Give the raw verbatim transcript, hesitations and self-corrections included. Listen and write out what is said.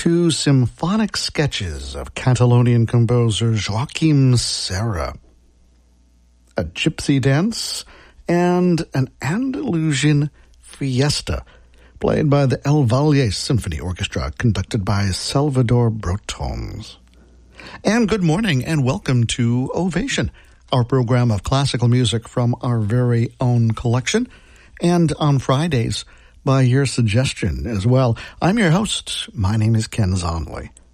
two symphonic sketches of Catalonian composer Joaquim Serra, a gypsy dance, and an Andalusian fiesta, played by the El Valle Symphony Orchestra, conducted by Salvador Brotons. And good morning, and welcome to Ovation, our program of classical music from our very own collection, and on Fridays, by your suggestion as well. I'm your host. My name is Ken Zonley.